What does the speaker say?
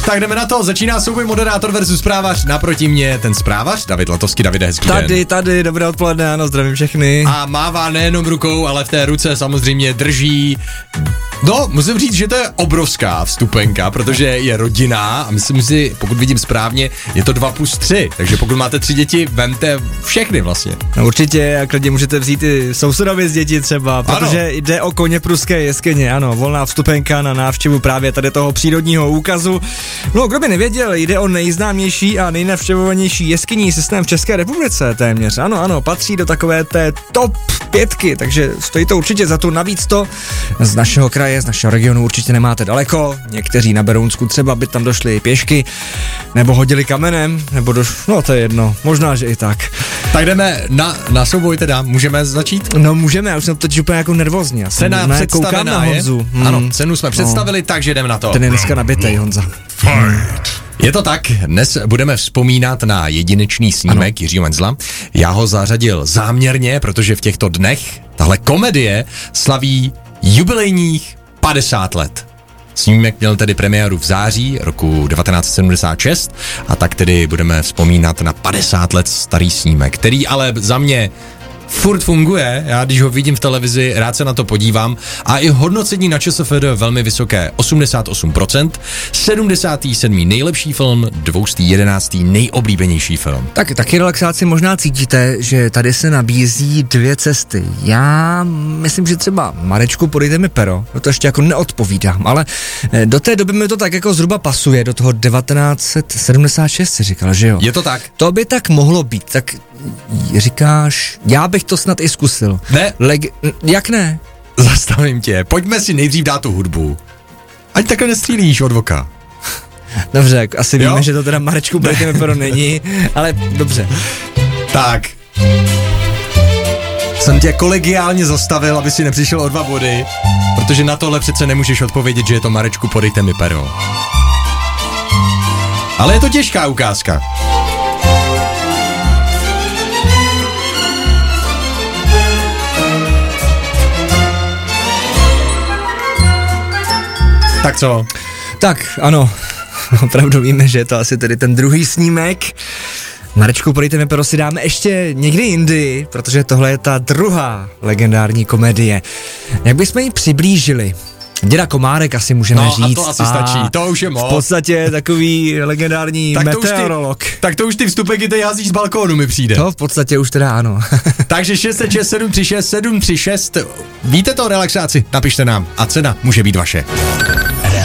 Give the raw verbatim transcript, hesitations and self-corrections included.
Tak jdeme na to, začíná souboj moderátor versus zprávař, naproti mě ten zprávař, David Latovský. Davide, hezký den. Tady, tady, dobré odpoledne, ano, zdravím všechny. A mává nejenom rukou, ale v té ruce samozřejmě drží, no, musím říct, že to je obrovská vstupenka, protože je rodinná a myslím si, pokud vidím správně, je to dva plus tři, takže pokud máte tři děti, vemte všechny vlastně. No určitě, jak lidi můžete vzít i sousedovi z děti třeba, protože ano. Jde o koně pruské jeskyně, ano, volná vstupenka na návštěvu právě tady toho přírodního úkazu. No, kdo by nevěděl, jde o nejznámější a nejnavštěvovanější jeskyní systém v České republice téměř, ano, ano, patří do takové té top pětky, takže stojí to určitě za to, navíc to z našeho kraje, z našeho regionu určitě nemáte daleko, někteří na Berounsku třeba by tam došli pěšky, nebo hodili kamenem, nebo doš... no to je jedno, možná, že i tak. Tak jdeme na, na souboj teda, můžeme začít? No můžeme, já už jsem totiž úplně jako nervózní, já jsem Cena představená na Honzu. Hmm. Ano, cenu jsme představili, no. Takže jdeme na to. Ten je dneska nabitej, Honza. Fight. Je to tak, dnes budeme vzpomínat na jedinečný snímek ano. Jiřího Menzla. Já ho zařadil záměrně, protože v těchto dnech tahle komedie slaví jubilejních padesát let. Snímek měl tedy premiéru v září roku devatenáct set sedmdesát šest a tak tedy budeme vzpomínat na padesát let starý snímek, který ale za mě furt funguje, já když ho vidím v televizi, rád se na to podívám a i hodnocení na ČSFD velmi vysoké, osmdesát osm procent, sedmdesátý sedmý nejlepší film, dvě stě jedenáctý nejoblíbenější film. Tak taky relaxáci možná cítíte, že tady se nabízí dvě cesty. Já myslím, že třeba Marečku, podejte mi pero, to ještě jako neodpovídám, ale do té doby mi to tak jako zhruba pasuje, do toho devatenáct set sedmdesát šest si říkal, že jo? Je to tak. To by tak mohlo být, tak říkáš, já bych to snad i zkusil. Ne. Leg- jak ne? Zastavím tě, pojďme si nejdřív dát tu hudbu. Ať takhle nestřílíš od voka. Dobře, asi jo? Víme, že to teda Marečku podejte mi pero není, ale dobře. Tak. Jsem tě kolegiálně zastavil, aby si nepřišel o dva body, protože na tohle přece nemůžeš odpovědět, že je to Marečku, podejte mi pero. Ale je to těžká ukázka. Tak co? Tak, ano, opravdu víme, že je to asi tedy ten druhý snímek. Marečku, podejte mi pero, si dáme ještě někdy jindy, protože tohle je ta druhá legendární komedie. Jak bychom ji přiblížili? Děda Komárek asi můžeme no, říct. No a to asi a stačí, to už je moc. V podstatě takový legendární tak meteorolog. Ty, tak to už ty vstupeky ty házíš z balkónu mi přijde. To v podstatě už teda ano. Takže šest set šest sedm tři šest sedm tři šest, víte to relaxáci, napište nám a cena může být vaše.